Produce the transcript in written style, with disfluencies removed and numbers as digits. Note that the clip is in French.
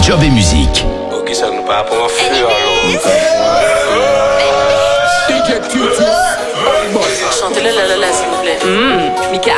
Job et musique. Ok, ça nous parle pour un feu alors. Chantez-le là, s'il vous plaît. Mika